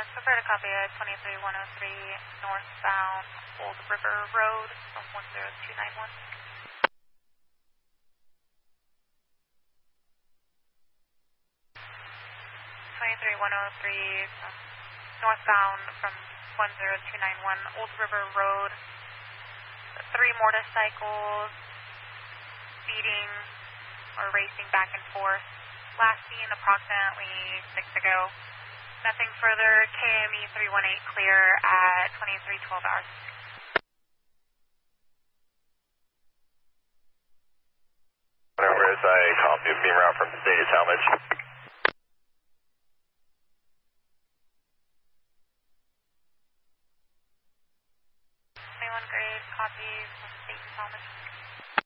prefer to copy at 23103 northbound Old River Road from 10291. 23103 northbound from 10291 Old River Road. 3 motorcycles speeding or racing back and forth. Last seen approximately 6 ago. Nothing further. KME 318 clear at 2312 hours. Whenever I copy beam route from State of Talmadge.